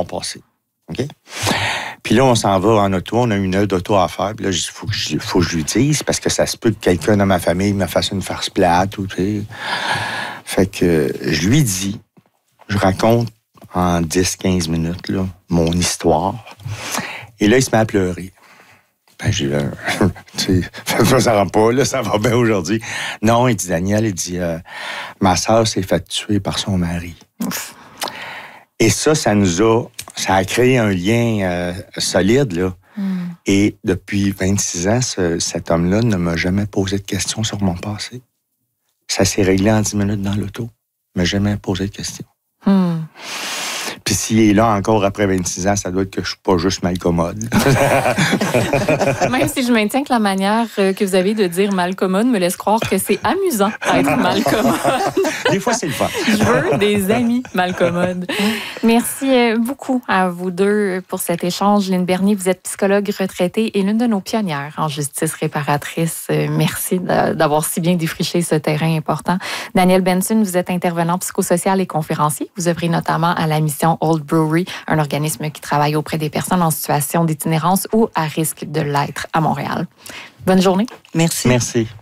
passé. OK? Puis là, on s'en va en auto. On a une heure d'auto à faire. Puis là, il faut que je lui dise, parce que ça se peut que quelqu'un dans ma famille me fasse une farce plate. Ou, tu sais. Fait que je lui dis, je raconte en 10-15 minutes là, mon histoire. Et là, il se met à pleurer. Ben, j'ai tu sais, ça va pas, là, ça va bien aujourd'hui. Non, il dit, Daniel, il dit, ma sœur s'est faite tuer par son mari. Ouf. Et ça a créé un lien solide, là. Et depuis 26 ans, cet homme-là ne m'a jamais posé de questions sur mon passé. Ça s'est réglé en 10 minutes dans l'auto. Il m'a jamais posé de questions. Puis s'il est là encore après 26 ans, ça doit être que je suis pas juste mal commode. Même si je maintiens que la manière que vous avez de dire mal commode me laisse croire que c'est amusant d'être mal commode. Des fois, c'est le fun. Je veux des amis mal commodes. Merci beaucoup à vous deux pour cet échange. Lynne Bernier, vous êtes psychologue retraitée et l'une de nos pionnières en justice réparatrice. Merci d'avoir si bien défriché ce terrain important. Daniel Benson, vous êtes intervenant psychosocial et conférencier. Vous œuvrez notamment à la mission Old Brewery, un organisme qui travaille auprès des personnes en situation d'itinérance ou à risque de l'être à Montréal. Bonne journée. Merci. Merci.